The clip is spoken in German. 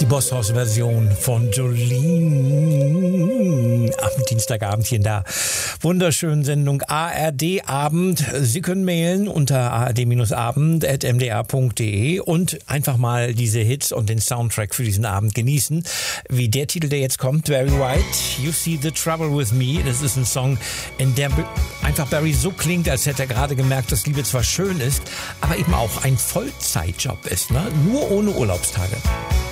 Die Bosshaus-Version von Jolene am Dienstagabend hier in der wunderschönen Sendung ARD Abend. Sie können mailen unter ard-abend@mdr.de und einfach mal diese Hits und den Soundtrack für diesen Abend genießen. Wie der Titel, der jetzt kommt, Barry White, You See the Trouble with Me. Das ist ein Song, in der einfach Barry so klingt, als hätte er gerade gemerkt, dass Liebe zwar schön ist, aber eben auch ein Vollzeitjob ist, ne? Nur ohne Urlaubstage.